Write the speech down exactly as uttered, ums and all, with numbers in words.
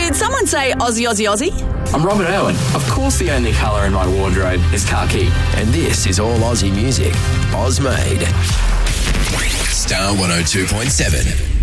Did someone say Aussie, Aussie, Aussie? I'm Robert Irwin. Of course the only colour in my wardrobe is khaki. And this is all Aussie music. Oz made. Star one oh two point seven.